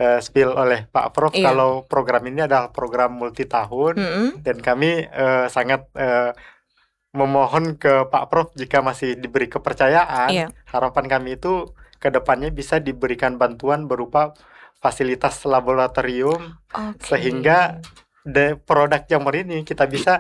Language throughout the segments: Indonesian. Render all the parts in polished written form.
spill oleh Pak Prof Iya. kalau program ini adalah program multi tahun dan kami sangat memohon ke Pak Prof jika masih diberi kepercayaan, Iya. harapan kami itu ke depannya bisa diberikan bantuan berupa fasilitas laboratorium Oke. sehingga produk jamur ini kita bisa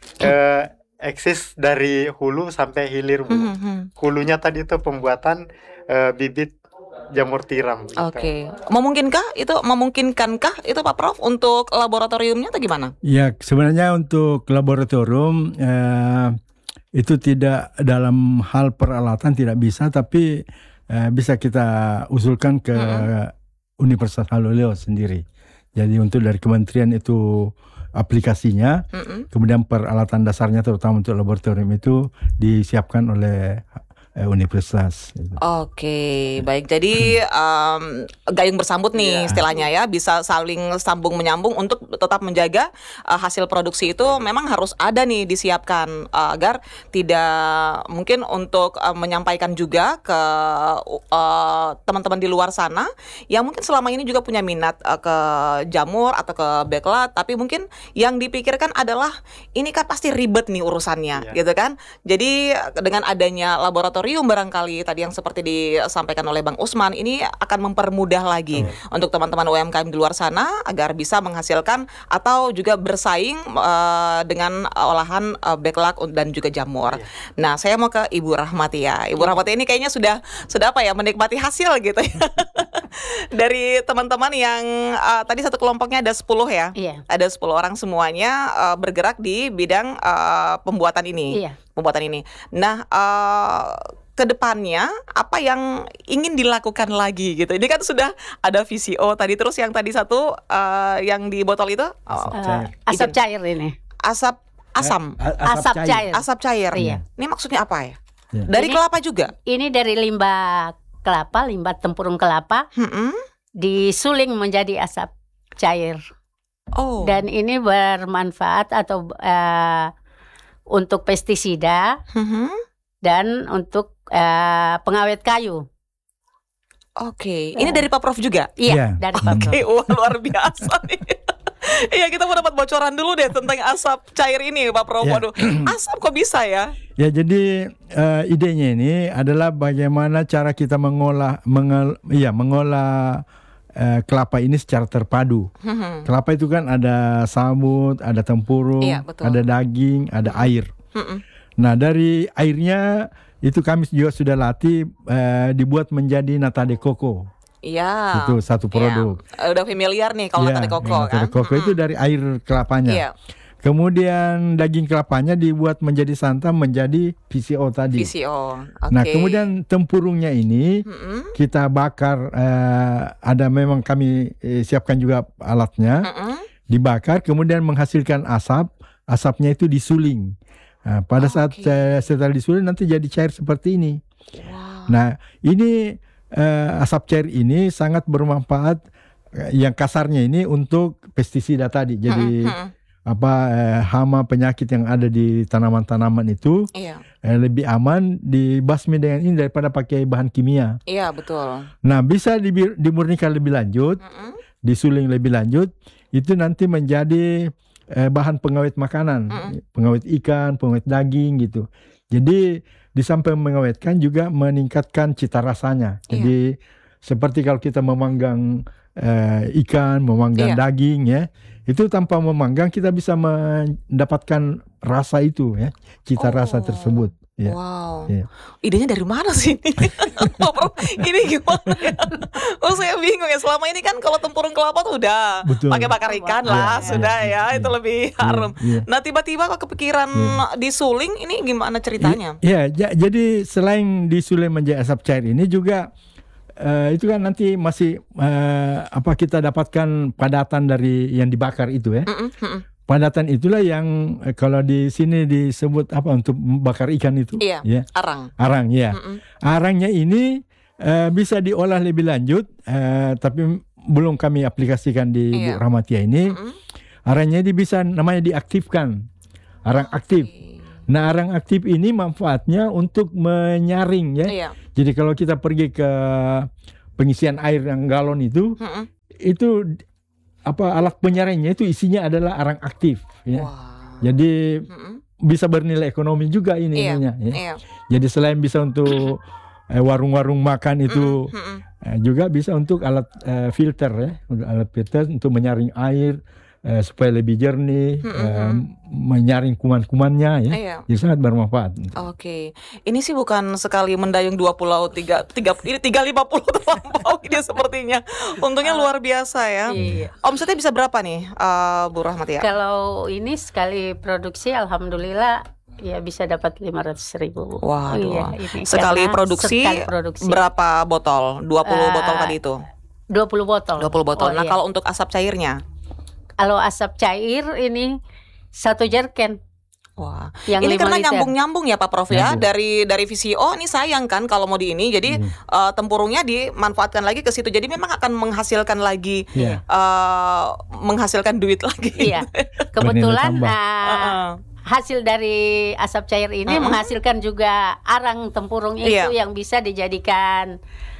eksis dari hulu sampai hilir, Bu. Hulunya tadi itu pembuatan bibit jamur tiram gitu. Oke. Memungkinkankah itu Pak Prof untuk laboratoriumnya atau gimana? Ya, sebenarnya untuk laboratorium itu tidak dalam hal peralatan tidak bisa, tapi bisa kita usulkan ke Universitas Haluleo sendiri. Jadi untuk dari kementerian itu aplikasinya, kemudian peralatan dasarnya terutama untuk laboratorium itu disiapkan oleh universitas. Oke, baik. Jadi gayung bersambut nih istilahnya ya, bisa saling sambung menyambung untuk tetap menjaga hasil produksi itu memang harus ada nih disiapkan agar tidak mungkin untuk menyampaikan juga ke teman-teman di luar sana yang mungkin selama ini juga punya minat ke jamur atau ke backlat, tapi mungkin yang dipikirkan adalah ini kan pasti ribet nih urusannya, gitu kan? Jadi dengan adanya laboratorium barangkali tadi yang seperti disampaikan oleh Bang Usman ini akan mempermudah lagi untuk teman-teman UMKM di luar sana agar bisa menghasilkan atau juga bersaing dengan olahan backlat dan juga jamur. Nah, saya mau ke Ibu Rahmati ya. Ibu Rahmati ini kayaknya sudah apa ya, menikmati hasil gitu ya. Dari teman-teman yang tadi satu kelompoknya ada 10 ya. Iya. Ada 10 orang semuanya bergerak di bidang pembuatan ini. Iya. Pembuatan ini. Nah, ke depannya apa yang ingin dilakukan lagi gitu. Ini kan sudah ada VCO tadi, terus yang tadi satu yang di botol itu asap cair ini. Asam cair. Asap cair. Iya. Ini maksudnya apa ya? Ya. Dari kelapa juga? Ini dari limbah kelapa, limbah tempurung kelapa, disuling menjadi asap cair. Oh. Dan ini bermanfaat atau untuk pestisida dan untuk pengawet kayu. Oke. Ini dari Pak Prof juga? Iya, dari Pak Prof. Oke, wah luar biasa nih. Iya, kita mau dapat bocoran dulu deh tentang asap cair ini, Pak Prof. Waduh, asap kok bisa ya? Ya, jadi idenya ini adalah bagaimana cara kita mengolah kelapa ini secara terpadu. Kelapa itu kan ada sabut, ada tempurung, ada daging, ada air. Nah, dari airnya itu kami juga sudah latih dibuat menjadi nata de coco. Iya. Itu satu produk. Ya. Udah familiar nih kalau nata de coco nata kan. de coco itu dari air kelapanya. Iya. Kemudian daging kelapanya dibuat menjadi santan menjadi VCO tadi. VCO. Okay. Nah, kemudian tempurungnya ini kita bakar, ada memang kami siapkan juga alatnya. Dibakar kemudian menghasilkan asap. Asapnya itu disuling. Nah, pada saat setelah disuling nanti jadi cair seperti ini. Wow. Nah, ini asap cair ini sangat bermanfaat, yang kasarnya ini untuk pestisida tadi. Jadi hama penyakit yang ada di tanaman-tanaman itu lebih aman dibasmi dengan ini daripada pakai bahan kimia. Iya, betul. Nah, bisa dimurnikan lebih lanjut, disuling lebih lanjut, itu nanti menjadi bahan pengawet makanan, pengawet ikan, pengawet daging gitu. Jadi di samping mengawetkan juga meningkatkan cita rasanya. Jadi seperti kalau kita memanggang ikan, memanggang daging ya, itu tanpa memanggang kita bisa mendapatkan rasa itu ya, cita rasa tersebut. Ya. Wow, ya. Idenya dari mana sih ini? Ini gimana ya? Oh, saya bingung ya. Selama ini kan kalau tempurung kelapa tuh udah pakai bakar ikan lah, sudah ya, itu lebih harum. Nah, tiba-tiba kok kepikiran disuling, ini gimana ceritanya? Jadi selain disuling menjadi asap cair ini juga itu kan nanti masih kita dapatkan padatan dari yang dibakar itu ya. Padatan itulah yang kalau di sini disebut untuk bakar ikan itu. Iya, ya. Arang ya. Arangnya ini bisa diolah lebih lanjut, tapi belum kami aplikasikan di Bu Rahmatia ini. Arangnya ini bisa namanya diaktifkan. Arang aktif. Nah, arang aktif ini manfaatnya untuk menyaring ya. Jadi kalau kita pergi ke pengisian air yang galon itu, itu alat penyaringnya itu isinya adalah arang aktif ya. Jadi bisa bernilai ekonomi juga ini ininya ya. Jadi selain bisa untuk warung-warung makan itu juga bisa untuk alat filter ya, alat filter untuk menyaring air supaya lebih jernih, menyaring kuman-kumannya ya. Jadi sangat bermanfaat. Oke. Ini sih bukan sekali mendayung 2 pulau, 350 terlampau ini sepertinya. Untungnya luar biasa ya. Omsetnya bisa berapa nih, Bu Rahmatia? Kalau ini sekali produksi alhamdulillah ya bisa dapat 500.000. Waduh. Sekali produksi berapa botol? 20 botol tadi itu? 20 botol. 20 botol. Nah, kalau untuk asap cairnya? Kalau asap cair ini 1 jerken. Wah, yang ini karena 5 liter. nyambung ya Pak Prof ya, dari VCO ini sayang kan kalau mau di ini, jadi tempurungnya dimanfaatkan lagi ke situ, jadi memang akan menghasilkan lagi menghasilkan duit lagi. Iya, kebetulan hasil dari asap cair ini menghasilkan juga arang tempurung itu yang bisa dijadikan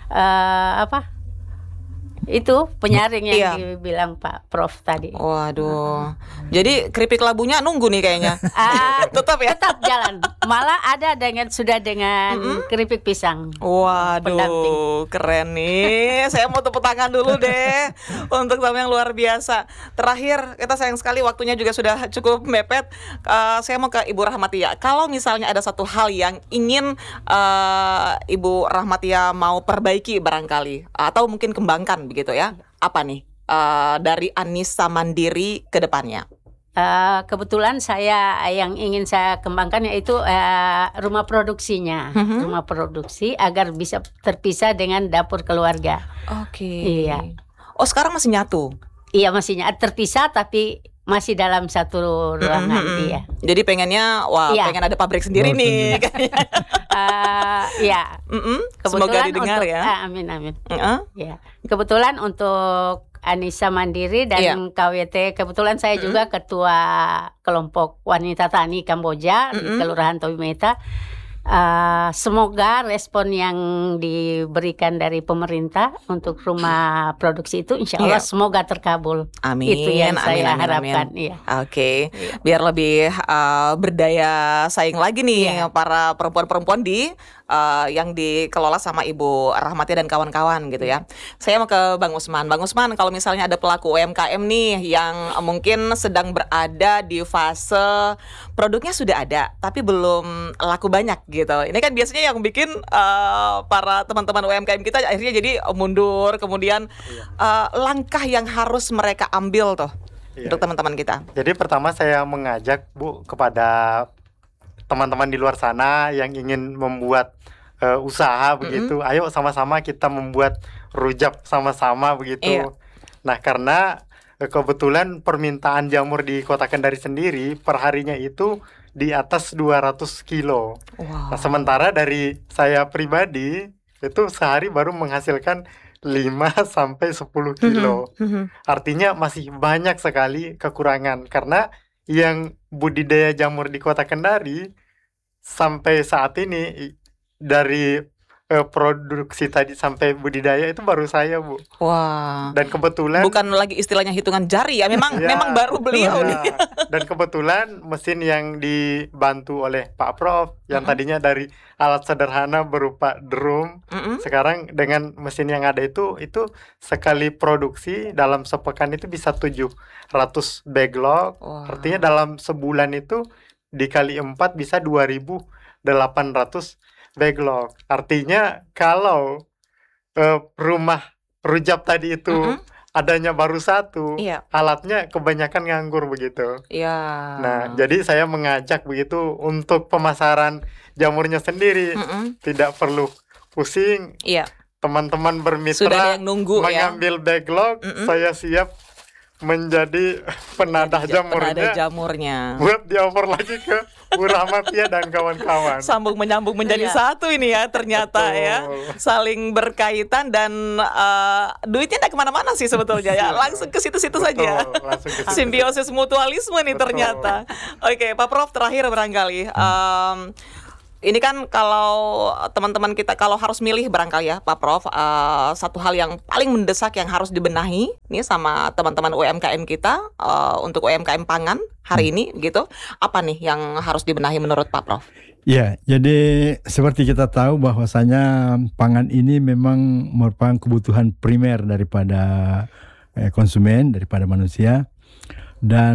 itu penyaring yang dibilang Pak Prof tadi. Waduh. Jadi keripik labunya nunggu nih kayaknya. Tetap ya? Tetap jalan. Malah ada sudah dengan keripik pisang. Waduh, pendamping. Keren nih. Saya mau tepuk tangan dulu deh untuk tamu yang luar biasa. Terakhir, kita sayang sekali waktunya juga sudah cukup mepet. Saya mau ke Ibu Rahmatia. Kalau misalnya ada satu hal yang ingin Ibu Rahmatia mau perbaiki barangkali atau mungkin kembangkan begitu ya, apa nih dari Anissa Mandiri ke depannya? Kebetulan saya yang ingin saya kembangkan yaitu rumah produksinya, rumah produksi agar bisa terpisah dengan dapur keluarga. Oke. Iya. Oh, sekarang masih nyatu? Iya, masih terpisah tapi masih dalam satu ruangan dia. Jadi pengennya, pengen ada pabrik sendiri nih. Iya. Semoga didengar untuk, ya. Amin. Ya. Kebetulan untuk Anissa Mandiri dan KWT, kebetulan saya juga ketua kelompok wanita tani Kamboja di Kelurahan Tobimeta. Semoga respon yang diberikan dari pemerintah untuk rumah produksi itu insya Allah semoga terkabul. Amin. Itu yang saya harapkan. Iya. Oke. Biar lebih berdaya saing lagi nih para perempuan-perempuan di yang dikelola sama Ibu Rahmatia dan kawan-kawan gitu ya. Saya mau ke Bang Usman. Bang Usman, kalau misalnya ada pelaku UMKM nih yang mungkin sedang berada di fase produknya sudah ada tapi belum laku banyak gitu. Ini kan biasanya yang bikin para teman-teman UMKM kita akhirnya jadi mundur, kemudian langkah yang harus mereka ambil tuh untuk teman-teman kita. Jadi pertama saya mengajak Bu kepada teman-teman di luar sana yang ingin membuat usaha begitu, ayo sama-sama kita membuat rujak sama-sama begitu. Nah, karena kebetulan permintaan jamur di Kota Kendari sendiri perharinya itu di atas 200 kilo. Nah, sementara dari saya pribadi itu sehari baru menghasilkan 5 sampai 10 kilo. Artinya masih banyak sekali kekurangan karena yang budidaya jamur di Kota Kendari sampai saat ini dari produksi tadi sampai budidaya itu baru saya, Bu. Wah. Dan kebetulan bukan lagi istilahnya hitungan jari ya, memang baru beliau nih. Dan kebetulan mesin yang dibantu oleh Pak Prof yang tadinya dari alat sederhana berupa drum, sekarang dengan mesin yang ada itu sekali produksi dalam sepekan itu bisa 700 backlog. Artinya dalam sebulan itu dikali 4 bisa 2.800 backlog. Artinya kalau rumah rujak tadi itu adanya baru satu, alatnya kebanyakan nganggur begitu. Nah, jadi saya mengajak begitu untuk pemasaran jamurnya sendiri, tidak perlu pusing. Teman-teman bermitra sudah yang nunggu mengambil backlog, saya siap menjadi penadah jamurnya. Buat diopor lagi ke Bu Rahmatia dan kawan-kawan. Sambung menyambung menjadi satu ini ya ternyata. Betul. Ya. Saling berkaitan dan duitnya tidak kemana-mana sih sebetulnya ya. Langsung ke situ-situ saja. Simbiosis mutualisme nih ternyata. Oke, Pak Prof terakhir barangkali. ini kan kalau teman-teman kita kalau harus milih barangkali ya Pak Prof, satu hal yang paling mendesak yang harus dibenahi nih sama teman-teman UMKM kita untuk UMKM pangan hari ini gitu, apa nih yang harus dibenahi menurut Pak Prof? Ya, jadi seperti kita tahu bahwasanya pangan ini memang merupakan kebutuhan primer daripada konsumen, daripada manusia, dan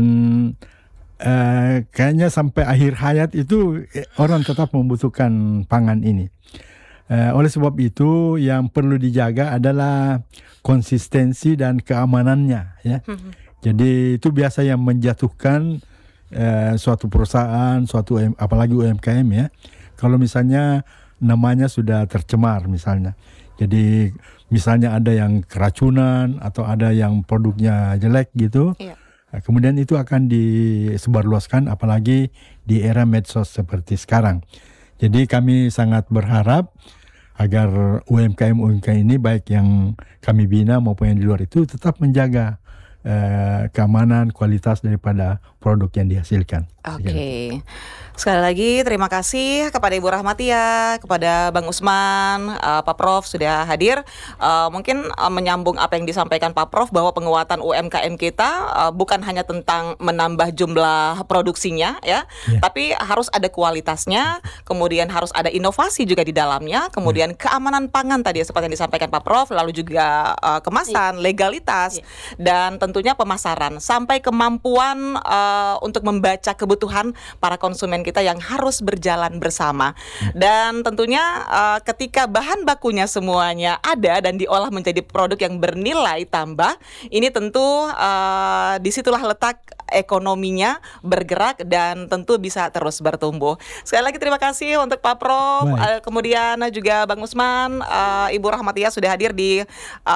kayaknya sampai akhir hayat itu orang tetap membutuhkan pangan ini. Oleh sebab itu yang perlu dijaga adalah konsistensi dan keamanannya, ya. Jadi itu biasa yang menjatuhkan suatu perusahaan, apalagi UMKM ya. Kalau misalnya namanya sudah tercemar misalnya. Jadi misalnya ada yang keracunan atau ada yang produknya jelek gitu. Iya. Kemudian itu akan disebarluaskan apalagi di era medsos seperti sekarang. Jadi kami sangat berharap agar UMKM ini baik yang kami bina maupun yang di luar itu tetap menjaga keamanan, kualitas daripada produk yang dihasilkan. Oke. Sekali lagi terima kasih kepada Ibu Rahmatia, kepada Bang Usman, Pak Prof sudah hadir. Mungkin menyambung apa yang disampaikan Pak Prof bahwa penguatan UMKM kita bukan hanya tentang menambah jumlah produksinya ya, tapi harus ada kualitasnya, kemudian harus ada inovasi juga di dalamnya, kemudian keamanan pangan tadi seperti yang disampaikan Pak Prof, lalu juga kemasan, legalitas, dan tentunya pemasaran sampai kemampuan untuk membaca kebutuhan para konsumen kita yang harus berjalan bersama. Dan tentunya ketika bahan bakunya semuanya ada dan diolah menjadi produk yang bernilai tambah, ini tentu disitulah letak ekonominya bergerak dan tentu bisa terus bertumbuh. Sekali lagi terima kasih untuk Pak Prof, kemudian juga Bang Usman, Ibu Rahmatia sudah hadir di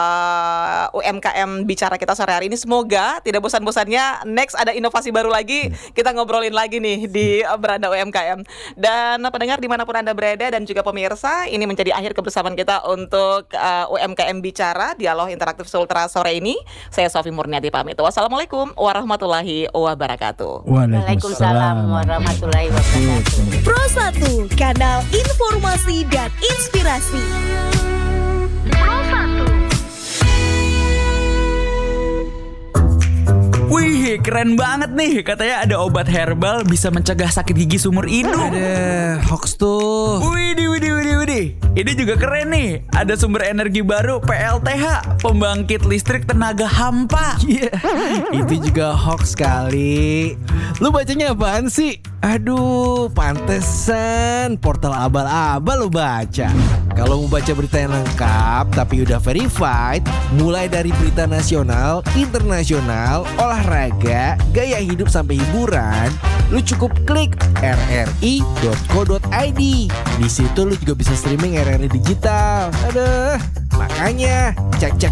UMKM Bicara kita sore hari ini. Semoga tidak bosan-bosannya next ada inovasi baru lagi, kita ngobrolin lagi nih di Beranda UMKM. Dan pendengar dimanapun Anda berada dan juga pemirsa, ini menjadi akhir kebersamaan kita untuk UMKM Bicara, Dialog Interaktif Sultra sore ini. Saya Sofi Murniati pamit. Wassalamualaikum warahmatullahi wabarakatuh. Waalaikumsalam warahmatullahi wabarakatuh. Pro 1, kanal informasi dan inspirasi. Pro 1. Wih, keren banget nih. Katanya ada obat herbal bisa mencegah sakit gigi seumur hidup. Ada hoax tuh. Widih. Ini juga keren nih. Ada sumber energi baru PLTH, pembangkit listrik tenaga hampa. Iya, itu juga hoax kali. Lu bacanya apaan sih? Aduh, pantesan portal abal-abal lu baca. Kalau mau baca berita yang lengkap tapi udah verified, mulai dari berita nasional, internasional, olahraga, gaya hidup sampai hiburan, lu cukup klik rri.co.id. Di situ lu juga bisa streaming RRI digital. Aduh, makanya cek